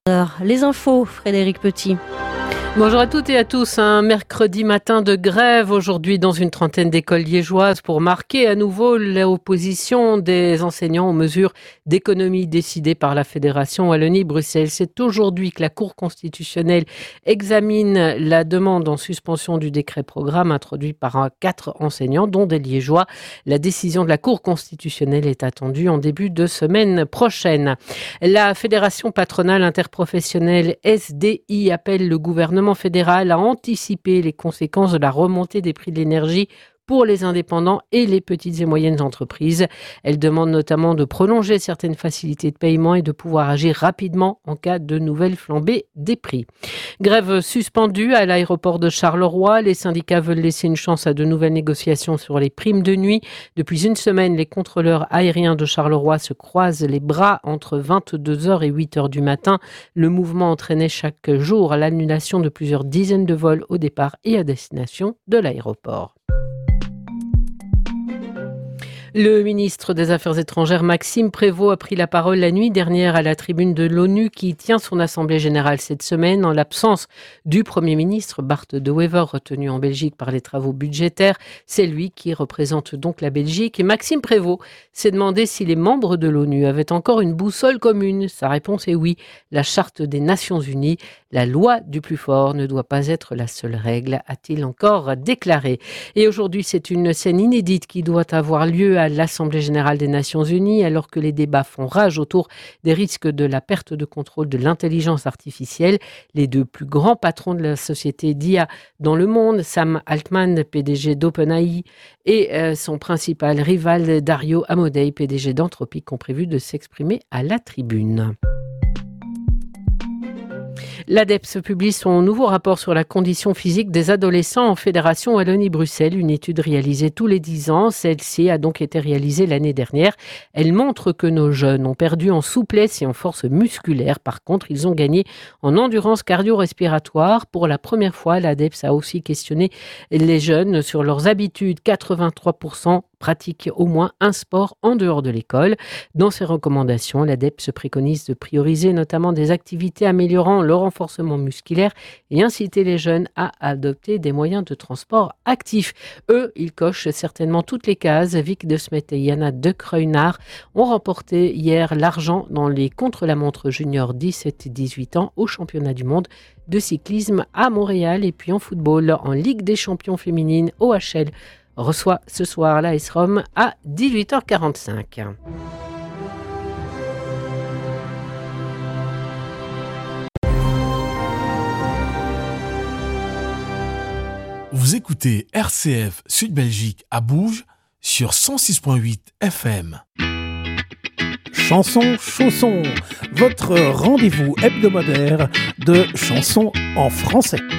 Les infos, Frédéric Petit. Bonjour à toutes et à tous. Un mercredi matin de grève aujourd'hui dans une trentaine d'écoles liégeoises pour marquer à nouveau l'opposition des enseignants aux mesures d'économie décidées par la Fédération Wallonie-Bruxelles. C'est aujourd'hui que la Cour constitutionnelle examine la demande en suspension du décret programme introduit par 4 enseignants, dont des liégeois. La décision de la Cour constitutionnelle est attendue en début de semaine prochaine. La Fédération patronale interprofessionnelle SDI appelle le gouvernement fédéral a anticipé les conséquences de la remontée des prix de l'énergie pour les indépendants et les petites et moyennes entreprises. Elle demande notamment de prolonger certaines facilités de paiement et de pouvoir agir rapidement en cas de nouvelles flambées des prix. Grève suspendue à l'aéroport de Charleroi. Les syndicats veulent laisser une chance à de nouvelles négociations sur les primes de nuit. Depuis une semaine, les contrôleurs aériens de Charleroi se croisent les bras entre 22h et 8h du matin. Le mouvement entraînait chaque jour l'annulation de plusieurs dizaines de vols au départ et à destination de l'aéroport. Le ministre des Affaires étrangères Maxime Prévost a pris la parole la nuit dernière à la tribune de l'ONU qui tient son assemblée générale cette semaine en l'absence du Premier ministre Bart De Wever retenu en Belgique par les travaux budgétaires. C'est lui qui représente donc la Belgique. Et Maxime Prévost s'est demandé si les membres de l'ONU avaient encore une boussole commune. Sa réponse est oui. La Charte des Nations Unies, la loi du plus fort ne doit pas être la seule règle, a-t-il encore déclaré. Et aujourd'hui, c'est une scène inédite qui doit avoir lieu à l'Assemblée générale des Nations unies, alors que les débats font rage autour des risques de la perte de contrôle de l'intelligence artificielle. Les 2 plus grands patrons de la société d'IA dans le monde, Sam Altman, PDG d'OpenAI, et son principal rival Dario Amodei, PDG d'Anthropic, ont prévu de s'exprimer à la tribune. L'ADEPS publie son nouveau rapport sur la condition physique des adolescents en Fédération Wallonie-Bruxelles, une étude réalisée tous les 10 ans. Celle-ci a donc été réalisée l'année dernière. Elle montre que nos jeunes ont perdu en souplesse et en force musculaire. Par contre, ils ont gagné en endurance cardio-respiratoire. Pour la première fois, l'ADEPS a aussi questionné les jeunes sur leurs habitudes. 83% pratiquent au moins un sport en dehors de l'école. Dans ses recommandations, l'ADEPS préconise de prioriser notamment des activités améliorant le renforcement musculaire et inciter les jeunes à adopter des moyens de transport actifs. Eux, ils cochent certainement toutes les cases. Vic De Smet et Yana De Kreunar ont remporté hier l'argent dans les contre-la-montre junior 17-18 ans au championnat du monde de cyclisme à Montréal. Et puis en football, en Ligue des champions féminines, OHL reçoit ce soir l'AS Rome à 18h45. Vous écoutez RCF Sud Belgique à Bouge sur 106.8 FM. Chanson Chausson, votre rendez-vous hebdomadaire de chansons en français.